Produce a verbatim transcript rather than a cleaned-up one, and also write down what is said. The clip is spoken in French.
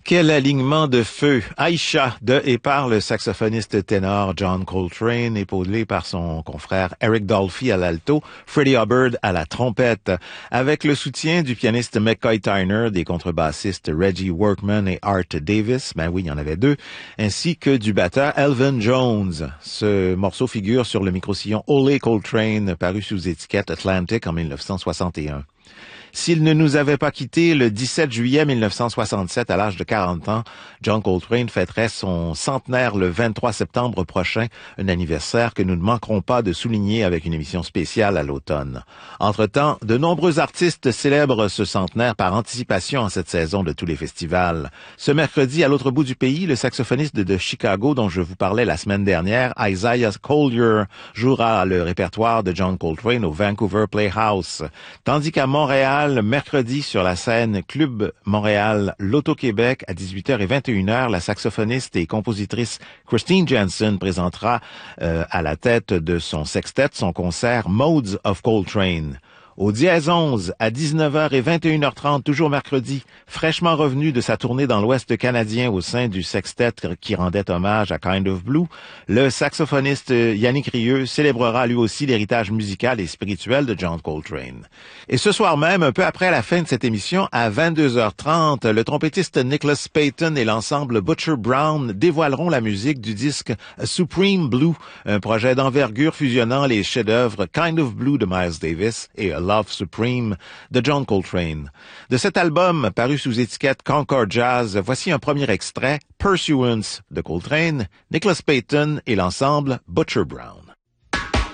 Quel alignement de feu! Aïcha, de et par le saxophoniste ténor John Coltrane, épaulé par son confrère Eric Dolphy à l'alto, Freddie Hubbard à la trompette, avec le soutien du pianiste McCoy Tyner, des contrebassistes Reggie Workman et Art Davis, ben oui, il y en avait deux, ainsi que du batteur Elvin Jones. Ce morceau figure sur le microsillon Ole Coltrane, paru sous étiquette Atlantic en mille neuf cent soixante et un. S'il ne nous avait pas quittés le dix-sept juillet mille neuf cent soixante-sept à l'âge de quarante ans, John Coltrane fêterait son centenaire le vingt-trois septembre prochain, un anniversaire que nous ne manquerons pas de souligner avec une émission spéciale à l'automne. Entre-temps, de nombreux artistes célèbrent ce centenaire par anticipation en cette saison de tous les festivals. Ce mercredi, à l'autre bout du pays, le saxophoniste de Chicago dont je vous parlais la semaine dernière, Isaiah Collier, jouera le répertoire de John Coltrane au Vancouver Playhouse, tandis qu'à Montréal, le mercredi sur la scène Club Montréal L'Auto-Québec à dix-huit heures vingt et une heures, la saxophoniste et compositrice Christine Jensen présentera euh, à la tête de son sextet son concert Modes of Coltrane. Au Dièse onze, à dix-neuf heures vingt et une heures trente, toujours mercredi, fraîchement revenu de sa tournée dans l'Ouest canadien au sein du sextet qui rendait hommage à Kind of Blue, le saxophoniste Yannick Rieu célébrera lui aussi l'héritage musical et spirituel de John Coltrane. Et ce soir même, un peu après la fin de cette émission, à vingt-deux heures trente, le trompettiste Nicholas Payton et l'ensemble Butcher Brown dévoileront la musique du disque Supreme Blue, un projet d'envergure fusionnant les chefs-d'œuvre Kind of Blue de Miles Davis et Love Supreme de John Coltrane. De cet album, paru sous étiquette Concord Jazz, voici un premier extrait, Pursuance de Coltrane, Nicholas Payton et l'ensemble Butcher Brown.